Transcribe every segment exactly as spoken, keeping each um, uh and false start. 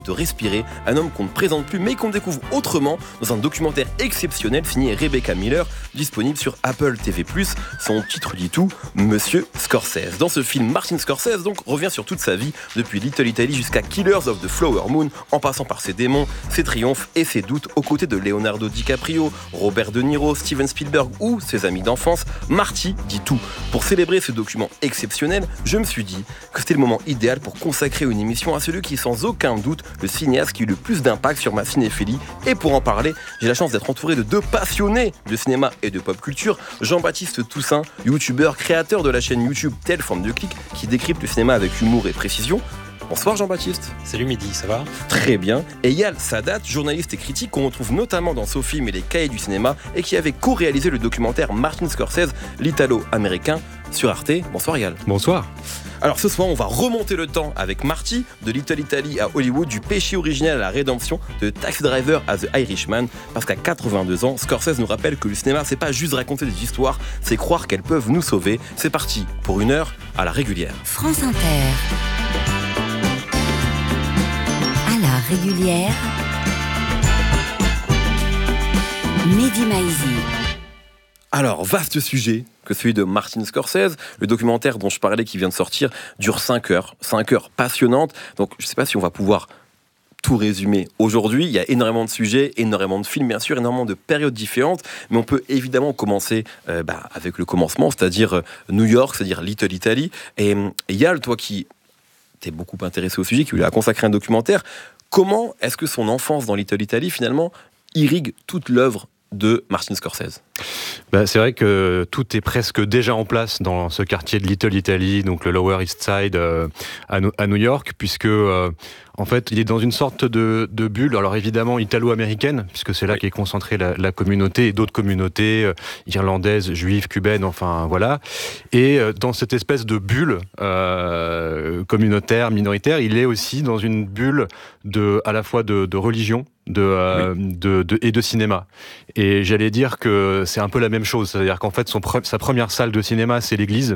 de respirer, un homme qu'on ne présente plus mais qu'on découvre autrement dans un documentaire exceptionnel signé Rebecca Miller, disponible sur Apple T V plus. Son titre dit tout, Monsieur Scorsese. Dans ce film, Martin Scorsese donc revient sur toute sa vie, depuis Little Italy jusqu'à Killers of the Flower Moon, en passant par ses démons, ses triomphes et ses doutes, aux côtés de Leonardo DiCaprio, Robert De Niro, Steven Spielberg ou ses amis d'enfance. Marty dit tout. Pour célébrer ce document exceptionnel, je me suis dit que c'était le moment idéal pour consacrer une émission à celui qui, sans aucun doute, le cinéaste qui a eu le plus d'impact sur ma cinéphilie. Et pour en parler, j'ai la chance d'être entouré de deux passionnés de cinéma et de pop culture. Jean-Baptiste Toussaint, youtubeur, créateur de la chaîne YouTube Telle Forme de Clic, qui décrypte le cinéma avec humour et précision. Bonsoir Jean-Baptiste. Salut Mehdi, ça va ? Très bien. Et Yal Sadat, journaliste et critique qu'on retrouve notamment dans Sophie et les cahiers du cinéma et qui avait co-réalisé le documentaire Martin Scorsese, l'Italo-américain, sur Arte. Bonsoir Yal. Bonsoir. Alors ce soir, on va remonter le temps avec Marty, de Little Italy à Hollywood, du péché originel à la rédemption, de Taxi Driver à The Irishman, parce qu'à quatre-vingt-deux ans, Scorsese nous rappelle que le cinéma, c'est pas juste raconter des histoires, c'est croire qu'elles peuvent nous sauver. C'est parti pour une heure à la régulière. France Inter. À la régulière. Mehdi Maizi. Alors, vaste sujet que celui de Martin Scorsese. Le documentaire dont je parlais qui vient de sortir dure cinq heures. cinq heures passionnantes. Donc, je ne sais pas si on va pouvoir tout résumer aujourd'hui. Il y a énormément de sujets, énormément de films, bien sûr, énormément de périodes différentes. Mais on peut évidemment commencer euh, bah, avec le commencement, c'est-à-dire euh, New York, c'est-à-dire Little Italy. Et, et Yal, toi qui t'es beaucoup intéressé au sujet, qui lui a consacré un documentaire, comment est-ce que son enfance dans Little Italy, finalement, irrigue toute l'œuvre de Martin Scorsese? Ben, c'est vrai que tout est presque déjà en place dans ce quartier de Little Italy, donc le Lower East Side euh, à, no- à New York, puisque euh, en fait il est dans une sorte de, de bulle, alors évidemment italo-américaine, puisque c'est là oui. qu'est concentrée la, la communauté et d'autres communautés euh, irlandaises, juives, cubaines, enfin voilà. Et euh, dans cette espèce de bulle euh, communautaire, minoritaire, il est aussi dans une bulle de, à la fois de, de religion, de, euh, oui. de, de, et de cinéma. Et j'allais dire que c'est un peu la même chose, c'est-à-dire qu'en fait son pre- sa première salle de cinéma c'est l'église.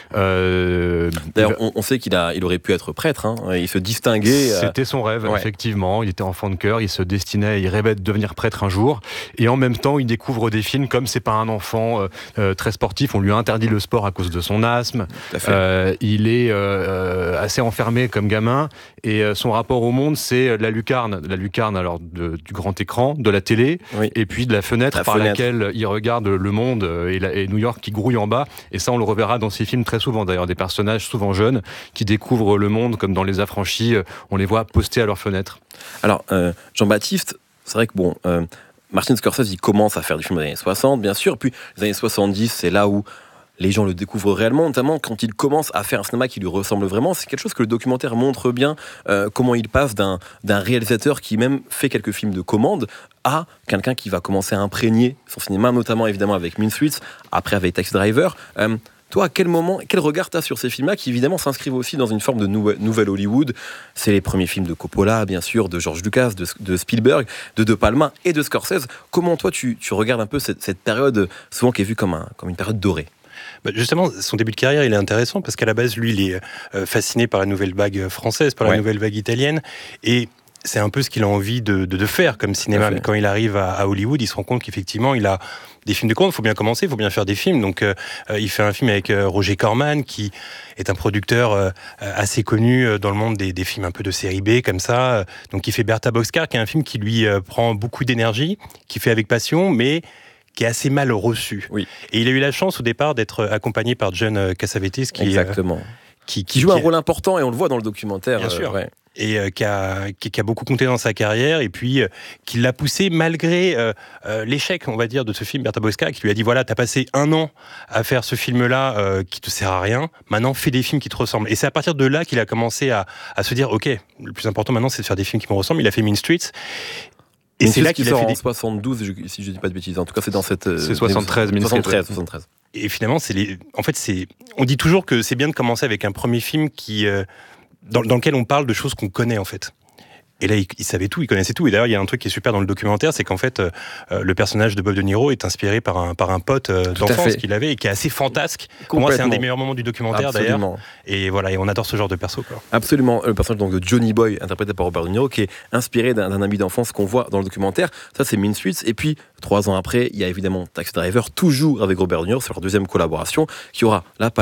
Euh, D'ailleurs on, on sait qu'il a, il aurait pu être prêtre, hein. Il se distinguait. C'était son rêve, ouais. Effectivement, il était enfant de cœur, il se destinait, il rêvait de devenir prêtre un jour, et en même temps il découvre des films comme c'est pas un enfant euh, euh, très sportif, on lui a interdit le sport à cause de son asthme, euh, il est euh, assez enfermé comme gamin, et euh, son rapport au monde c'est la lucarne, la lucarne alors de, du grand écran, de la télé, oui. et puis de la fenêtre la par fenêtre. laquelle il regarde le monde et, la, et New York qui grouille en bas. Et ça, on le reverra dans ces films très souvent. D'ailleurs, des personnages souvent jeunes qui découvrent le monde, comme dans Les Affranchis, on les voit postés à leur fenêtre. Alors, euh, Jean-Baptiste, c'est vrai que bon, euh, Martin Scorsese, il commence à faire des films des années soixante, bien sûr. Puis les années soixante-dix, c'est là où les gens le découvrent réellement, notamment quand il commence à faire un cinéma qui lui ressemble vraiment. C'est quelque chose que le documentaire montre bien, euh, comment il passe d'un, d'un réalisateur qui même fait quelques films de commande à quelqu'un qui va commencer à imprégner son cinéma, notamment évidemment avec Mean Streets, après avec Taxi Driver. Euh, toi, à quel moment, quel regard tu as sur ces films-là qui évidemment s'inscrivent aussi dans une forme de nouvelle, nouvelle Hollywood? C'est les premiers films de Coppola, bien sûr, de George Lucas, de, de Spielberg, de De Palma et de Scorsese. Comment toi, tu, tu regardes un peu cette, cette période, souvent qui est vue comme, un, comme une période dorée? Bah justement, son début de carrière, il est intéressant parce qu'à la base, lui, il est euh, fasciné par la nouvelle vague française, par la ouais. nouvelle vague italienne, et c'est un peu ce qu'il a envie de, de, de faire comme cinéma. Mais quand il arrive à, à Hollywood, il se rend compte qu'effectivement, il a des films de commande. Il faut bien commencer, il faut bien faire des films. Donc, euh, il fait un film avec euh, Roger Corman, qui est un producteur euh, assez connu dans le monde des, des films un peu de série B, comme ça. Donc, il fait Bertha Boxcar, qui est un film qui lui euh, prend beaucoup d'énergie, qui fait avec passion, mais qui est assez mal reçu. Oui. Et il a eu la chance au départ d'être accompagné par John Cassavetes, qui, Exactement. Euh, qui, qui, qui joue qui un rôle important, et on le voit dans le documentaire. Bien euh, sûr. Ouais. Et euh, qui, a, qui, qui a beaucoup compté dans sa carrière, et puis euh, qui l'a poussé malgré euh, euh, l'échec, on va dire, de ce film, Bertha Boxcar, qui lui a dit, voilà, t'as passé un an à faire ce film-là euh, qui te sert à rien, maintenant fais des films qui te ressemblent. Et c'est à partir de là qu'il a commencé à, à se dire, ok, le plus important maintenant, c'est de faire des films qui me ressemblent. Il a fait Mean Streets. Et c'est là qu'il a fait des... soixante-douze, si je dis pas de bêtises. En tout cas, c'est dans cette... Euh, c'est soixante-treize, soixante-treize, soixante-treize. Et finalement, c'est les... en fait, c'est... on dit toujours que c'est bien de commencer avec un premier film qui... Euh... Dans, dans lequel on parle de choses qu'on connaît, en fait. Et là, il, il savait tout, il connaissait tout. Et d'ailleurs, il y a un truc qui est super dans le documentaire, c'est qu'en fait, euh, le personnage de Bob De Niro est inspiré par un, par un pote euh, d'enfance qu'il avait et qui est assez fantasque. Pour moi, c'est un des meilleurs moments du documentaire, Absolument. d'ailleurs. Et voilà, et on adore ce genre de perso, quoi. Absolument. Le personnage donc, de Johnny Boy, interprété par Robert De Niro, qui est inspiré d'un, d'un ami d'enfance qu'on voit dans le documentaire. Ça, c'est Mean Streets. Et puis, trois ans après, il y a évidemment Taxi Driver, toujours avec Robert De Niro. C'est leur deuxième collaboration, qui aura la